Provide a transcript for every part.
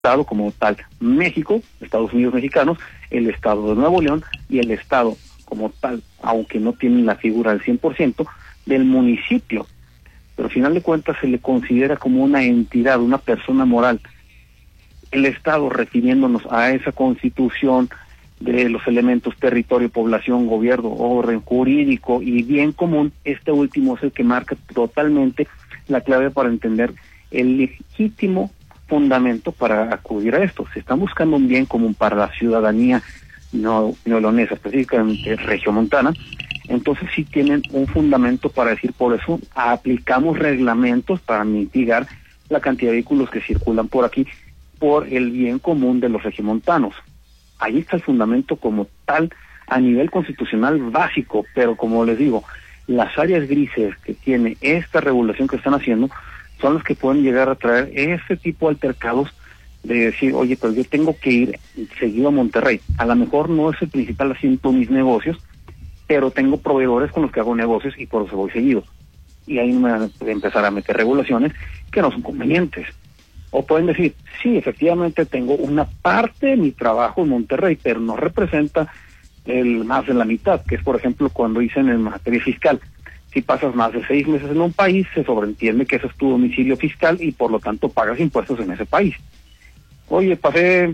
estado como tal, México, Estados Unidos mexicanos, el estado de Nuevo León y el estado como tal, aunque no tienen la figura del 100% del municipio, pero al final de cuentas se le considera como una entidad, una persona moral. El estado, refiriéndonos a esa constitución de los elementos territorio, población, gobierno, orden jurídico y bien común, este último es el que marca totalmente la clave para entender el legítimo fundamento para acudir a esto. Se está buscando un bien común para la ciudadanía neolonesa, específicamente regiomontana, entonces sí tienen un fundamento para decir, por eso aplicamos reglamentos para mitigar la cantidad de vehículos que circulan por aquí, por el bien común de los regiomontanos. Ahí está el fundamento como tal a nivel constitucional básico, pero como les digo, las áreas grises que tiene esta regulación que están haciendo son las que pueden llegar a traer ese tipo de altercados de decir, oye, pues yo tengo que ir seguido a Monterrey. A lo mejor no es el principal asiento de mis negocios, pero tengo proveedores con los que hago negocios y por eso voy seguido. Y ahí me van a empezar a meter regulaciones que no son convenientes. O pueden decir, sí, efectivamente tengo una parte de mi trabajo en Monterrey, pero no representa más de la mitad, que es, por ejemplo, cuando dicen en materia fiscal, si pasas más de 6 meses en un país, se sobreentiende que ese es tu domicilio fiscal y por lo tanto pagas impuestos en ese país. Oye, pasé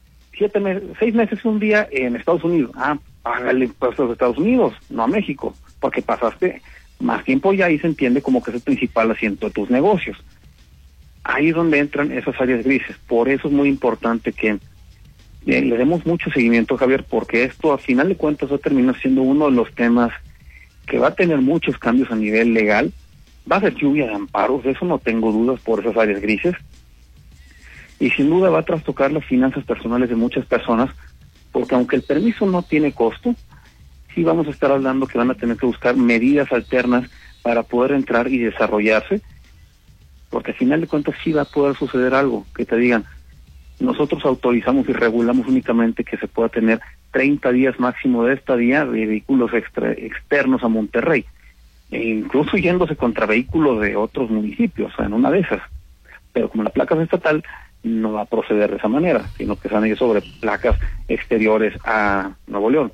6 meses un día en Estados Unidos. Págale impuestos a Estados Unidos, no a México, porque pasaste más tiempo y ahí se entiende como que es el principal asiento de tus negocios. Ahí es donde entran esas áreas grises. Por eso es muy importante que le demos mucho seguimiento, Javier, porque esto a final de cuentas va a terminar siendo uno de los temas que va a tener muchos cambios a nivel legal. Va a ser lluvia de amparos, de eso no tengo dudas por esas áreas grises. Y sin duda va a trastocar las finanzas personales de muchas personas, porque aunque el permiso no tiene costo, sí vamos a estar hablando que van a tener que buscar medidas alternas para poder entrar y desarrollarse, porque al final de cuentas sí va a poder suceder algo, que te digan, nosotros autorizamos y regulamos únicamente que se pueda tener 30 días máximo de estadía de vehículos externos a Monterrey, e incluso yéndose contra vehículos de otros municipios, en una de esas. Pero como la placa es estatal, no va a proceder de esa manera, sino que se van a ir sobre placas exteriores a Nuevo León.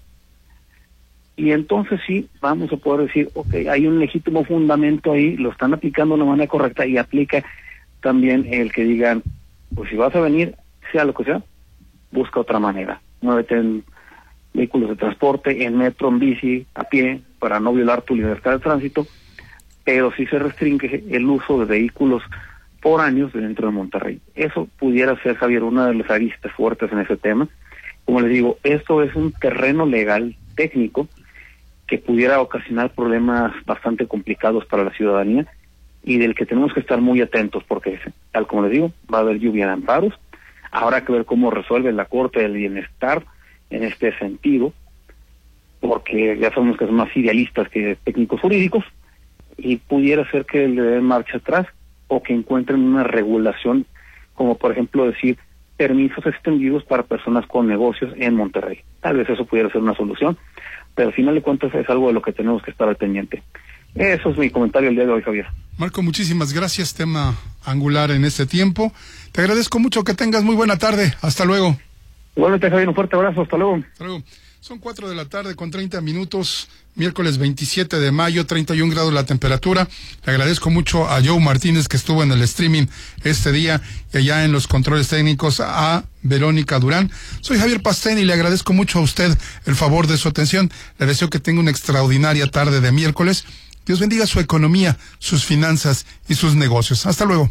Y entonces sí, vamos a poder decir, ok, hay un legítimo fundamento ahí, lo están aplicando de una manera correcta y aplica también el que digan, pues si vas a venir, sea lo que sea, busca otra manera. Muévete en vehículos de transporte, en metro, en bici, a pie, para no violar tu libertad de tránsito, pero sí se restringe el uso de vehículos por años dentro de Monterrey. Eso pudiera ser, Javier, una de las aristas fuertes en ese tema. Como les digo, esto es un terreno legal, técnico, que pudiera ocasionar problemas bastante complicados para la ciudadanía y del que tenemos que estar muy atentos porque, tal como les digo, va a haber lluvia de amparos. Habrá que ver cómo resuelve la Corte del Bienestar en este sentido, porque ya sabemos que son más idealistas que técnicos jurídicos y pudiera ser que le den marcha atrás o que encuentren una regulación, como por ejemplo decir permisos extendidos para personas con negocios en Monterrey. Tal vez eso pudiera ser una solución, pero al final de cuentas es algo de lo que tenemos que estar al pendiente. Eso es mi comentario el día de hoy, Javier. Marco, muchísimas gracias, tema angular en este tiempo. Te agradezco mucho, que tengas muy buena tarde. Hasta luego. Igualmente, Javier, un fuerte abrazo. Hasta luego. Hasta luego. Son 4:30 con 30 minutos, miércoles 27 de mayo, 31 grados la temperatura. Le agradezco mucho a Joe Martínez, que estuvo en el streaming este día, y allá en los controles técnicos a Verónica Durán. Soy Javier Pastén y le agradezco mucho a usted el favor de su atención. Le deseo que tenga una extraordinaria tarde de miércoles. Dios bendiga su economía, sus finanzas y sus negocios. Hasta luego.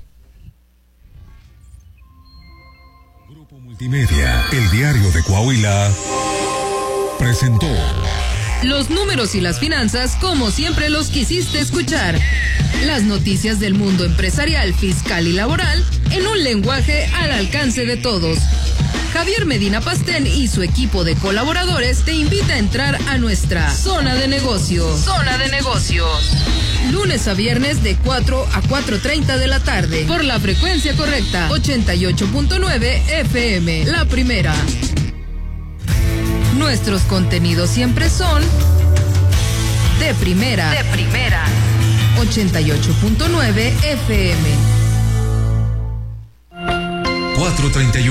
Grupo Multimedia, el diario de Coahuila, presentó los números y las finanzas como siempre los quisiste escuchar. Las noticias del mundo empresarial, fiscal y laboral en un lenguaje al alcance de todos. Javier Medina Pastén y su equipo de colaboradores te invita a entrar a nuestra Zona de Negocios. Zona de Negocios. Lunes a viernes de 4 a 4:30 de la tarde. Por la frecuencia correcta, 88.9 FM, la primera. Nuestros contenidos siempre son de primera. De primera. 88.9 FM. 431.